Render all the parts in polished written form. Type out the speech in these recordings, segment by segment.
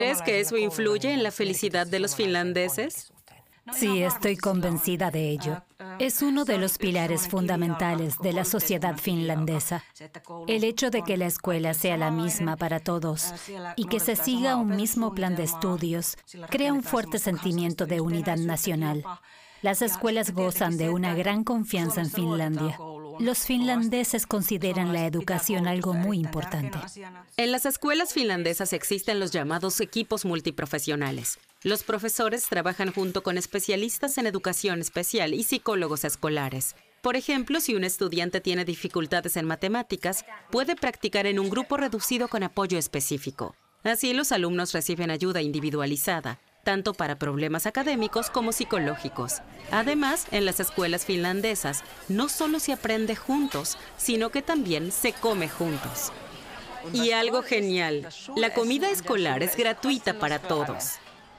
¿Crees que eso influye en la felicidad de los finlandeses? Sí, estoy convencida de ello. Es uno de los pilares fundamentales de la sociedad finlandesa. El hecho de que la escuela sea la misma para todos y que se siga un mismo plan de estudios crea un fuerte sentimiento de unidad nacional. Las escuelas gozan de una gran confianza en Finlandia. Los finlandeses consideran la educación algo muy importante. En las escuelas finlandesas existen los llamados equipos multiprofesionales. Los profesores trabajan junto con especialistas en educación especial y psicólogos escolares. Por ejemplo, si un estudiante tiene dificultades en matemáticas, puede practicar en un grupo reducido con apoyo específico. Así, los alumnos reciben ayuda individualizada, tanto para problemas académicos como psicológicos. Además, en las escuelas finlandesas, no solo se aprende juntos, sino que también se come juntos. Y algo genial, la comida escolar es gratuita para todos.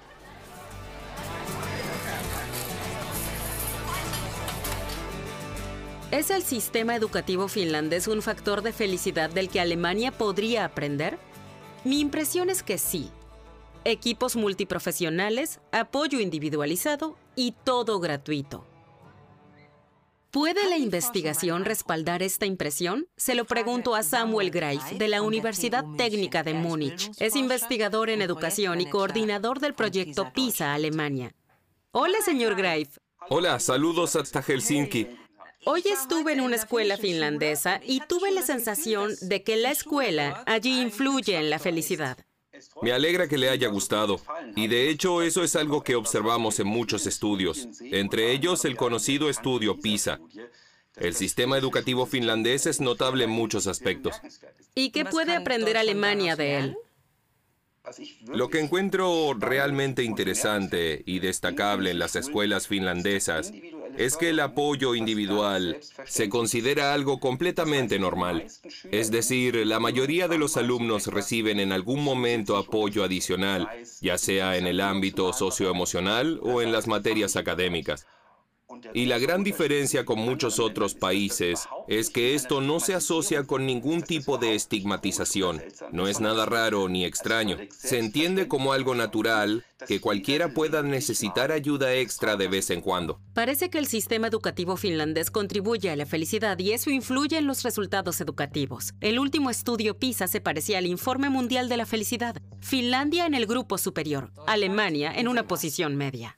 ¿Es el sistema educativo finlandés un factor de felicidad del que Alemania podría aprender? Mi impresión es que sí. Equipos multiprofesionales, apoyo individualizado y todo gratuito. ¿Puede la investigación respaldar esta impresión? Se lo pregunto a Samuel Greif, de la Universidad Técnica de Múnich. Es investigador en educación y coordinador del proyecto PISA Alemania. Hola, señor Greif. Hola, saludos hasta Helsinki. Hoy estuve en una escuela finlandesa y tuve la sensación de que la escuela allí influye en la felicidad. Me alegra que le haya gustado. Y de hecho, eso es algo que observamos en muchos estudios, entre ellos el conocido estudio PISA. El sistema educativo finlandés es notable en muchos aspectos. ¿Y qué puede aprender Alemania de él? Lo que encuentro realmente interesante y destacable en las escuelas finlandesas es que el apoyo individual se considera algo completamente normal. Es decir, la mayoría de los alumnos reciben en algún momento apoyo adicional, ya sea en el ámbito socioemocional o en las materias académicas. Y la gran diferencia con muchos otros países es que esto no se asocia con ningún tipo de estigmatización. No es nada raro ni extraño. Se entiende como algo natural que cualquiera pueda necesitar ayuda extra de vez en cuando. Parece que el sistema educativo finlandés contribuye a la felicidad y eso influye en los resultados educativos. El último estudio PISA se parecía al Informe Mundial de la Felicidad. Finlandia en el grupo superior, Alemania en una posición media.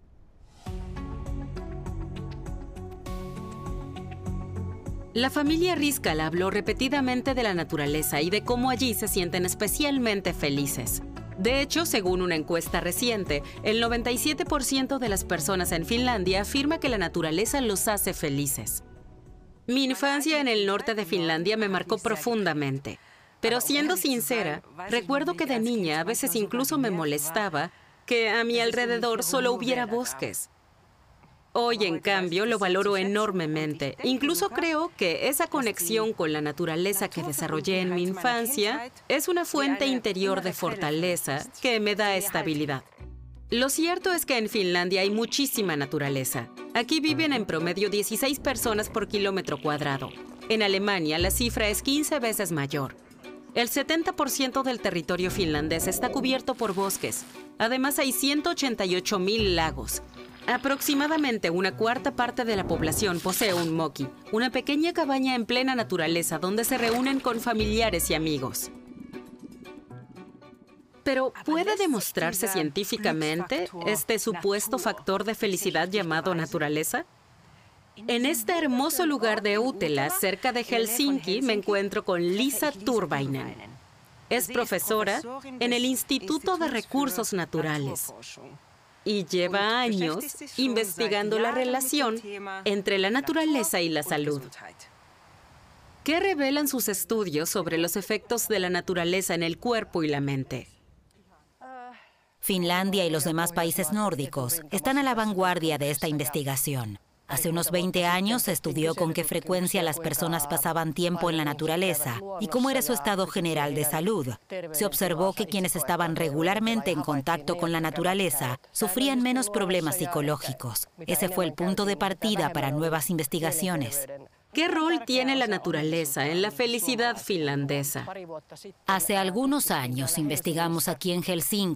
La familia Rizkala habló repetidamente de la naturaleza y de cómo allí se sienten especialmente felices. De hecho, según una encuesta reciente, el 97% de las personas en Finlandia afirma que la naturaleza los hace felices. Mi infancia en el norte de Finlandia me marcó profundamente. Pero siendo sincera, recuerdo que de niña a veces incluso me molestaba que a mi alrededor solo hubiera bosques. Hoy, en cambio, lo valoro enormemente. Incluso creo que esa conexión con la naturaleza que desarrollé en mi infancia es una fuente interior de fortaleza que me da estabilidad. Lo cierto es que en Finlandia hay muchísima naturaleza. Aquí viven en promedio 16 personas por kilómetro cuadrado. En Alemania, la cifra es 15 veces mayor. El 70% del territorio finlandés está cubierto por bosques. Además, hay 188,000 lagos. Aproximadamente una cuarta parte de la población posee un moki, una pequeña cabaña en plena naturaleza donde se reúnen con familiares y amigos. Pero, ¿puede demostrarse científicamente este supuesto factor de felicidad llamado naturaleza? En este hermoso lugar de Uttila, cerca de Helsinki, me encuentro con Liisa Turvainen. Es profesora en el Instituto de Recursos Naturales y lleva años investigando la relación entre la naturaleza y la salud. ¿Qué revelan sus estudios sobre los efectos de la naturaleza en el cuerpo y la mente? Finlandia y los demás países nórdicos están a la vanguardia de esta investigación. Hace unos 20 años se estudió con qué frecuencia las personas pasaban tiempo en la naturaleza y cómo era su estado general de salud. Se observó que quienes estaban regularmente en contacto con la naturaleza sufrían menos problemas psicológicos. Ese fue el punto de partida para nuevas investigaciones. ¿Qué rol tiene la naturaleza en la felicidad finlandesa? Hace algunos años investigamos aquí en Helsinki